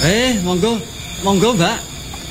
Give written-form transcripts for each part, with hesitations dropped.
Monggo. Monggo, Mbak.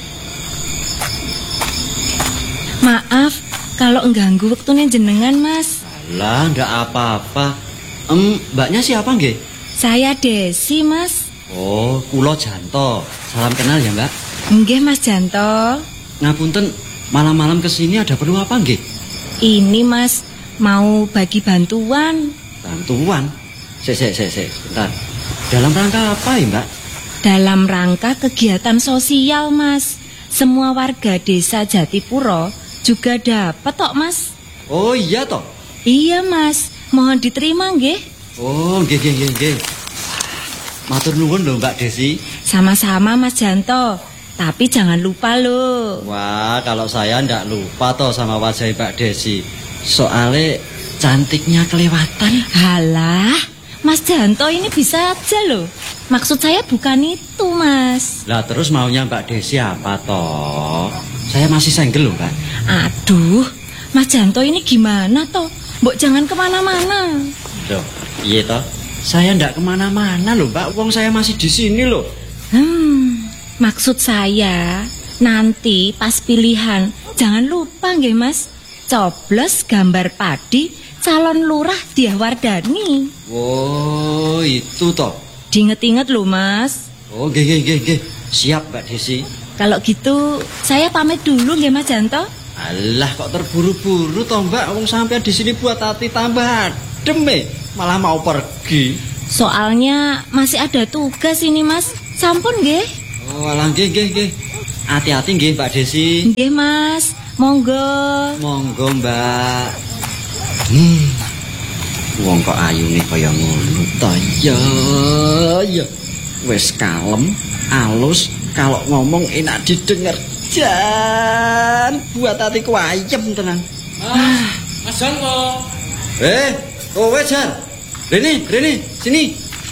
Maaf kalau mengganggu waktunya jenengan, Mas. Lah, ndak apa-apa. Mbaknya siapa nggih? Saya Desi, Mas. Oh, kula Janto. Salam kenal ya, Mbak. Nggih, Mas Janto. Ngapunten, malam-malam kesini ada perlu apa nggih? Ini, Mas, mau bagi bantuan. Bantuan? Bentar. Dalam rangka apa ya, Mbak? Dalam rangka kegiatan sosial, Mas. Semua warga desa Jatipuro juga dapat tok, Mas. Oh iya toh? Iya, Mas. Mohon diterima, nggih. Oh, nggih. Matur nuwun lho, Mbak Desi. Sama-sama, Mas Janto. Tapi jangan lupa loh. Wah, kalau saya ndak lupa toh sama wajah Mbak Desi. Soalnya cantiknya kelewatan. Halah, Mas Janto ini bisa aja loh. Maksud saya bukan itu, Mas. Lah terus maunya Mbak Desi apa toh? Saya masih single loh, Mbak. Aduh, Mas Janto ini gimana toh? Mbok jangan kemana-mana. Loh, iya toh? Saya ndak kemana-mana loh, Mbak. Wong saya masih di sini loh. Maksud saya nanti pas pilihan jangan lupa nggih, Mas. Coblos gambar padi calon lurah Diah Wardani. Oh, itu toh. Diinget-inget loh, Mas. Oh, nggih. Siap, Mbak Desi. Kalau gitu saya pamit dulu nggih, Mas Janto. Alah, kok terburu-buru toh, Mbak? Wong sampai di sini buat hati tambah adem malah mau pergi. Soalnya masih ada tugas ini, Mas. Sampun nggih. Oh, alah nggih. Hati-hati nggih, Mbak Desi. Nggih, Mas. Monggo. Monggo, Mbak. Wong kok ayune kaya ngono ta ya. Wis kalem, alus, kalau ngomong enak didengar. Jan, buat hatiku ayem tenan. Mas Janto. Kowe Jan. Rene, sini.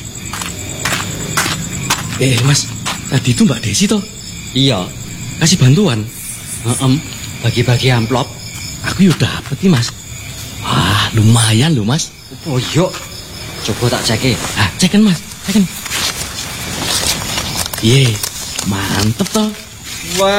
Mas, tadi itu Mbak Desi toh? Iya. Kasih bantuan. Bagi-bagi amplop. Aku udah dapet nih, Mas. Wah, lumayan loh, Mas. Oh, yuk. Coba tak cek. Cekin, Mas. Cekin. Mantep toh. Wah.